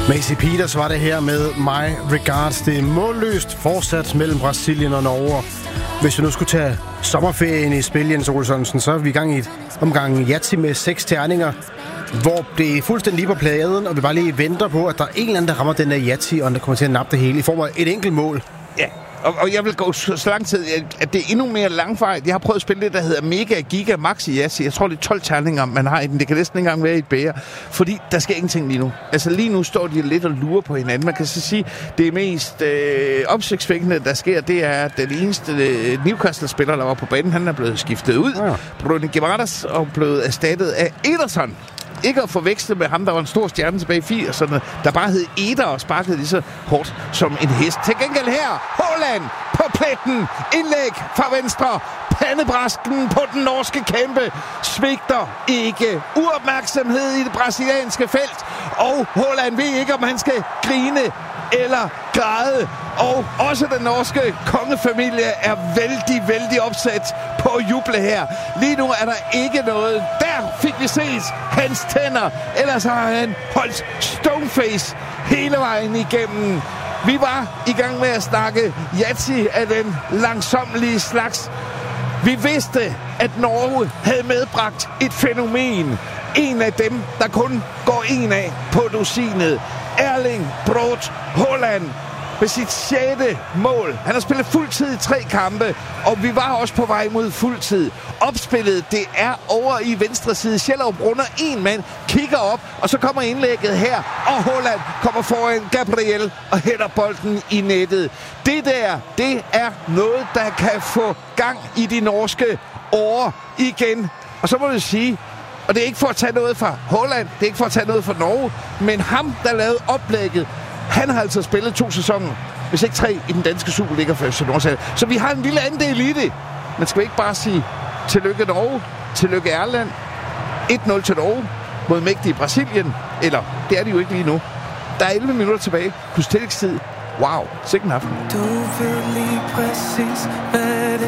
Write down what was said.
Macy Peters var det her med My Regards. Det er målløst fortsat mellem Brasilien og Norge. Hvis vi nu skulle tage sommerferien i spil, Jens Olsson, så er vi i gang i et omgang Yahtzee med 6 terninger, hvor det er fuldstændig lige på pladen, og vi bare lige venter på, at der er en eller anden, der rammer den der Yahtzee, og der kommer til at nappe det hele i form af et enkelt mål. Ja, og jeg vil gå så lang tid, at det er endnu mere langvejt. Jeg har prøvet at spille det, der hedder Mega Giga Max i Yahtzee. Jeg tror, det er 12 terninger, man har i den. Det kan næsten ikke engang være i et bæger, fordi der sker ingenting lige nu. Altså lige nu står de lidt og lurer på hinanden. Man kan så sige, det mest opsigtsvækkende, der sker, det er, at den eneste Newcastle-spiller, der var på banen, han er blevet skiftet ud. Ja. Bruno Guimaraes og blevet erstattet af Ederson. Ikke at forveksle med ham, der var en stor stjerne tilbage i 80'erne, der bare hed Eder og sparkede lige så hårdt som en hest. Til gengæld her, Haaland på pletten, indlæg fra venstre, pandebrasken på den norske kæmpe, svigter ikke, uopmærksomhed i det brasilianske felt, og Haaland ved ikke, om han skal grine eller græde. Og også den norske kongefamilie er vældig opsat på at juble her. Lige nu er der ikke noget. Der fik vi set hans tænder. Ellers har han holdt stoneface hele vejen igennem. Vi var i gang med at snakke Yahtzee af den langsommelige slags. Vi vidste, at Norge havde medbragt et fænomen. En af dem, der kun går en af på dusinet. Erling Braut Haaland med sit 6. mål. Han har spillet fuldtid i 3 kampe, og vi var også på vej mod fuldtid. Opspillet, det er over i venstre side. Sjælov runder en mand, kigger op, og så kommer indlægget her, og Haaland kommer foran Gabriel og hætter bolden i nettet. Det der, det er noget, der kan få gang i de norske årer igen. Og så må vi sige, og det er ikke for at tage noget fra Haaland, det er ikke for at tage noget fra Norge, men ham, der lavede oplægget, han har altså spillet 2 sæsoner, hvis ikke 3, i den danske Superliga for FC Nordsjælland. Så vi har en lille andel i det. Men skal vi ikke bare sige tillykke Norge, tillykke Erland, 1-0 til Norge mod mægtige Brasilien, eller det er det jo ikke lige nu. Der er 11 minutter tilbage, plus tillægstid. Wow, sikken aften. Du ved lige præcis, hvad det